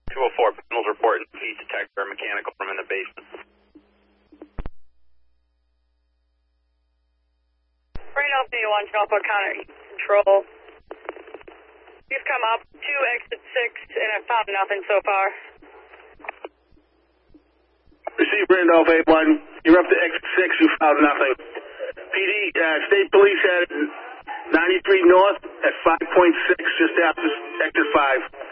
204, panels reporting heat detector, mechanical room in the basement. Randolph D1, Norfolk County Control. You've come up to exit 6 and have found nothing so far. Receive Randolph A1. You're up to exit 6. You found nothing. PD, State Police at 93 North at 5.6, just after exit 5.